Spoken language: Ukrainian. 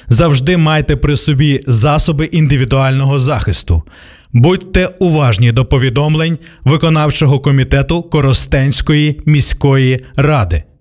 Завжди майте при собі засоби індивідуального захисту. Будьте уважні до повідомлень виконавчого комітету Коростенської міської ради.